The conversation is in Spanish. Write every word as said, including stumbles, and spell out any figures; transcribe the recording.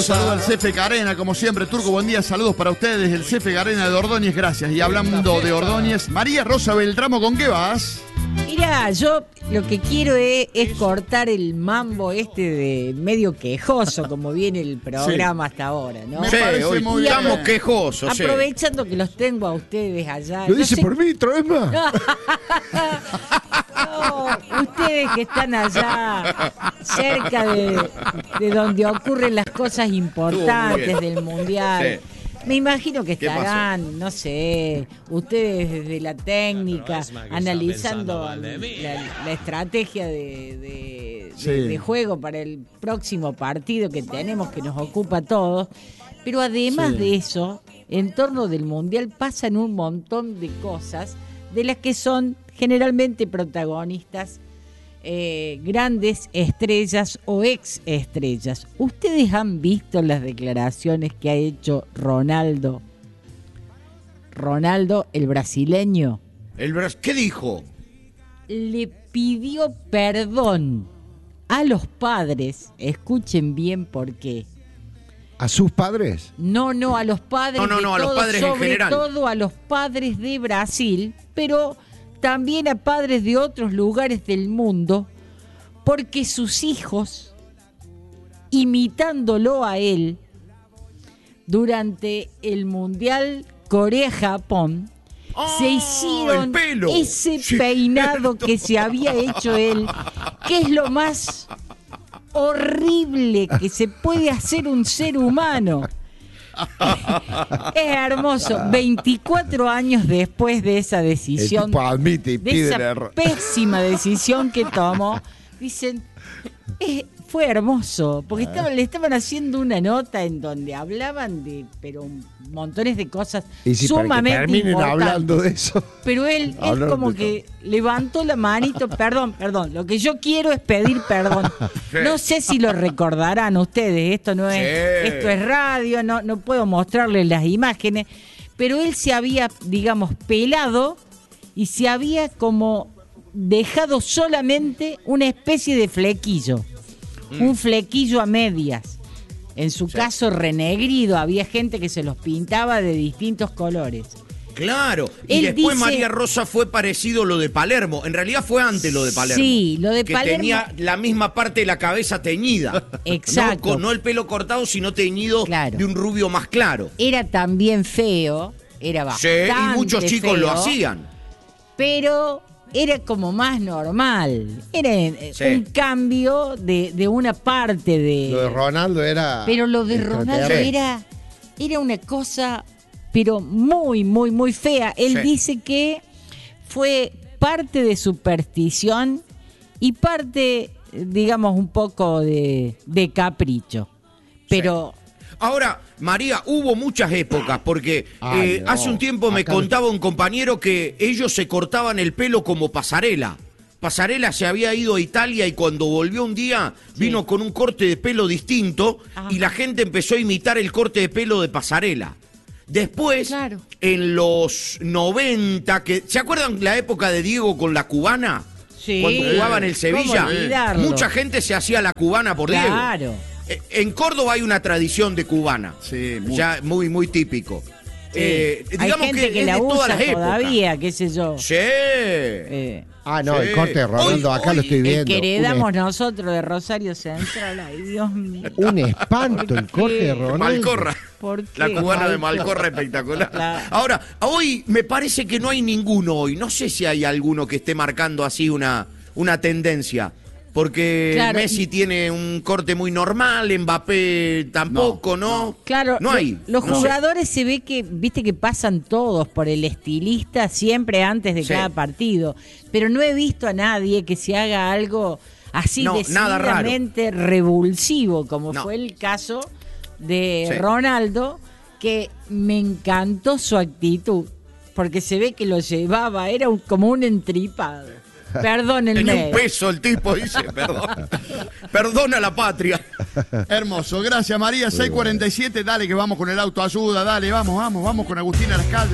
saluda al C F Carena, como siempre. Turco, buen día, saludos para ustedes. El C F Carena de Ordóñez, gracias. Y hablando de Ordóñez, María Rosa Beltramo, ¿con qué vas? Mirá, yo lo que quiero es, es cortar el mambo este de medio quejoso, como viene el programa sí. hasta ahora, ¿no? Me sí, hoy muy estamos quejosos. Aprovechando sí. que los tengo a ustedes allá. ¿Lo no dice sé... por mí, otra vez más? No, ustedes que están allá, cerca de, de donde ocurren las cosas importantes del Mundial. Sí. Me imagino que estarán, no sé, ustedes desde la técnica, analizando la, la estrategia de, de, sí. de, de juego para el próximo partido que tenemos, que nos ocupa a todos. Pero además sí. de eso, en torno del Mundial pasan un montón de cosas de las que son generalmente protagonistas Eh, grandes estrellas o ex estrellas. ¿Ustedes han visto las declaraciones que ha hecho Ronaldo? Ronaldo, el brasileño. El bra- ¿Qué dijo? Le pidió perdón a los padres. Escuchen bien por qué. ¿A sus padres? No, no, a los padres. No, no, no, de a todo, los padres en sobre general. todo a los padres de Brasil, pero también a padres de otros lugares del mundo, porque sus hijos, imitándolo a él, durante el Mundial Corea-Japón, oh, se hicieron ese sí, peinado cierto. que se había hecho él, que es lo más horrible que se puede hacer un ser humano. Es hermoso. veinticuatro años después de esa decisión, el tipo admite y de pide esa la... pésima decisión que tomó, dicen, eh, fue hermoso, porque estaban, le estaban haciendo una nota en donde hablaban de, pero montones de cosas y si sumamente para que terminen importantes. Hablando de eso. Pero él es como que levantó la manito, perdón, perdón, lo que yo quiero es pedir perdón. No sé si lo recordarán ustedes, esto no es, sí. esto es radio, no, no puedo mostrarles las imágenes, pero él se había, digamos, pelado y se había como dejado solamente una especie de flequillo, mm. un flequillo a medias. En su sí. caso renegrido, había gente que se los pintaba de distintos colores. Claro, y Él después dice, María Rosa fue parecido lo de Palermo. En realidad fue antes lo de Palermo. Sí, lo de que Palermo. Tenía la misma parte de la cabeza teñida. Exacto. No, con, no el pelo cortado, sino teñido claro. de un rubio más claro. Era también feo, era bastante sí, y muchos chicos feo, lo hacían. Pero era como más normal. Era sí. un cambio de, de una parte de... Lo de Ronaldo era... Pero lo de Ronaldo sí. era, era una cosa, pero muy, muy, muy fea. Él sí. dice que fue parte de superstición y parte, digamos, un poco de, de capricho. Pero... Sí. Ahora, María, hubo muchas épocas, porque Ay, eh, no. hace un tiempo me Acá contaba no. un compañero que ellos se cortaban el pelo como Pasarela. Pasarela se había ido a Italia y cuando volvió un día sí. vino con un corte de pelo distinto Ajá. y la gente empezó a imitar el corte de pelo de Pasarela. Después, claro. en los noventa, que ¿se acuerdan la época de Diego con la cubana? Sí. Cuando jugaba en el Sevilla, mucha gente se hacía la cubana por claro. Diego. Claro. En Córdoba hay una tradición de cubana, sí, muy. ya muy muy típico. Sí. Eh, hay digamos gente que, que es la de usa todas las todavía, épocas. qué sé yo. Sí. Eh, ah, no, sí. el corte de Ronaldo, Hoy, acá hoy, lo estoy viendo. El que heredamos un nosotros de Rosario Central, ay Dios mío. Un espanto el corte de Ronaldo. Malcorra. ¿Por La qué? cubana de Malcorra espectacular. La... Ahora, hoy me parece que no hay ninguno hoy. No sé si hay alguno que esté marcando así una, una tendencia. Porque claro. Messi tiene un corte muy normal, Mbappé tampoco, ¿no? ¿no? Claro, no hay. Los no jugadores sé. se ve que, viste que pasan todos por el estilista siempre antes de sí. cada partido. Pero no he visto a nadie que se haga algo así no, decididamente revulsivo, como no. fue el caso de sí. Ronaldo, que me encantó su actitud, porque se ve que lo llevaba, era un, como un entripado. Perdónenme. Tenía un peso el tipo, dice, perdón. Perdona la patria. Hermoso, gracias María, seis cuarenta y siete, dale que vamos con el autoayuda, dale, vamos, vamos, vamos con Agustina Lascal.